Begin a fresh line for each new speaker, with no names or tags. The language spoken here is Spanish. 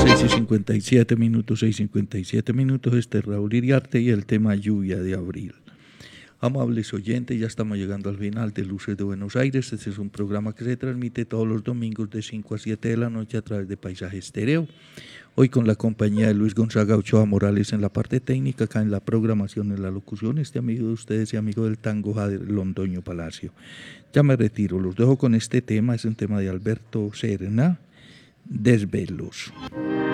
6:57 minutos, 6:57 minutos. Este es Raúl Iriarte y el tema lluvia de abril. Amables oyentes, ya estamos llegando al final de Luces de Buenos Aires. Este es un programa que se transmite todos los domingos de 5 a 7 de la noche a través de Paisaje Estéreo. Hoy con la compañía de Luis Gonzaga Ochoa Morales en la parte técnica, acá en la programación, en la locución, este amigo de ustedes y amigo del tango, Jader Londoño Palacio. Ya me retiro, los dejo con este tema, es un tema de Alberto Serna, Desvelos.